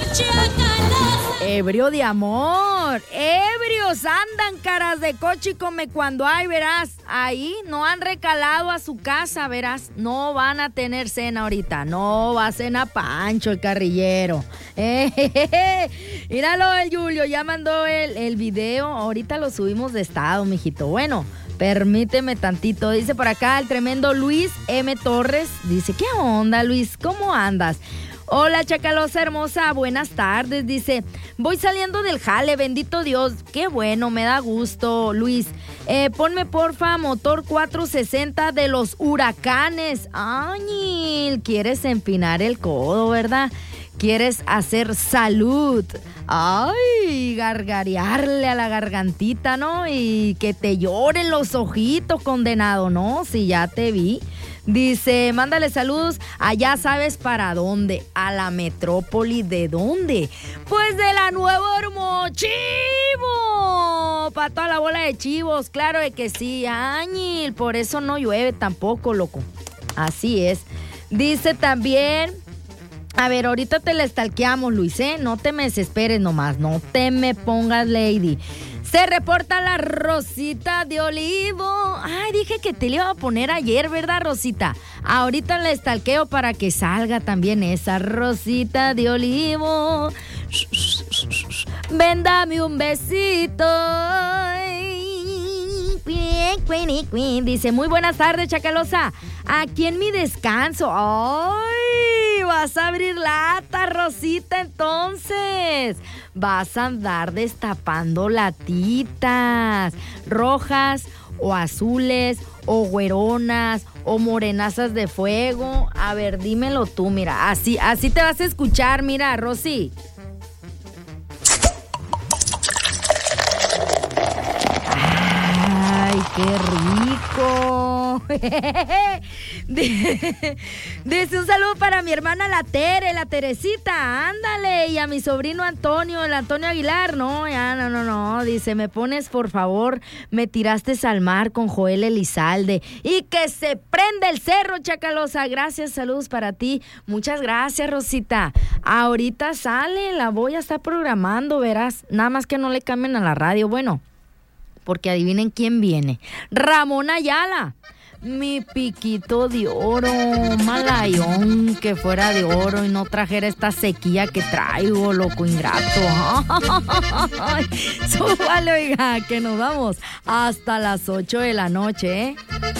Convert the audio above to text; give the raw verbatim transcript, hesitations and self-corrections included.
Ebrio de amor, ebrios andan caras de coche y come cuando hay, verás, ahí no han recalado a su casa, verás, no van a tener cena ahorita, no va a cena Pancho el carrillero. Eh, je, je, je. Míralo, el Julio ya mandó el, el video, ahorita lo subimos de estado, mijito. Bueno, permíteme tantito, dice por acá el tremendo Luis M. Torres, dice, ¿qué onda, Luis? ¿Cómo andas? Hola, Chacalosa hermosa, buenas tardes, dice, voy saliendo del jale, bendito Dios, qué bueno, me da gusto, Luis, eh, ponme porfa motor cuatrocientos sesenta de los Huracanes. Ay, quieres empinar el codo, ¿verdad? Quieres hacer salud, ay, gargarearle a la gargantita, ¿no? Y que te lloren los ojitos, condenado, ¿no? Si ya te vi. Dice, mándale saludos, allá sabes para dónde, a la metrópoli, ¿de dónde? Pues de la Nueva Hermochivo, para toda la bola de chivos, claro de que sí, Áñil, por eso no llueve tampoco, loco, así es. Dice también, a ver, ahorita te la stalkeamos, Luis, ¿eh? No te me desesperes nomás, no te me pongas lady. Se reporta la Rosita de Olivo. Ay, dije que te le iba a poner ayer, ¿verdad, Rosita? Ahorita la estalqueo para que salga también esa Rosita de Olivo. Ven, dame un besito. Dice, muy buenas tardes, Chacalosa. Aquí en mi descanso. Ay, vas a abrir lata, Rosita, entonces. Vas a andar destapando latitas rojas o azules o güeronas o morenazas de fuego. A ver, dímelo tú, mira, así, así te vas a escuchar, mira, Rosy. ¡Ay, qué rico! Dice un saludo para mi hermana la Tere, la Teresita, ándale, y a mi sobrino Antonio, el Antonio Aguilar, no, ya, no, no, no, dice, me pones, por favor, me tiraste al mar con Joel Elizalde, y que se prenda el cerro, Chacalosa, gracias, saludos para ti, muchas gracias, Rosita, ahorita sale, la voy a estar programando, verás, nada más que no le cambien a la radio, bueno, porque adivinen quién viene, Ramón Ayala. Mi piquito de oro, malayón, que fuera de oro y no trajera esta sequía que traigo, loco ingrato. Ay, súbale, oiga, que nos vamos hasta las ocho de la noche, ¿eh?